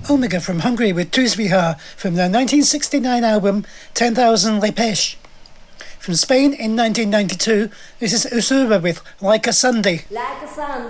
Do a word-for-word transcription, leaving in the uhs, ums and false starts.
Omega from Hungary with Tous Bihar from their nineteen sixty-nine album ten thousand Lepesh. From Spain in nineteen ninety-two, this is Usura with Like a Sunday. Like a Sunday.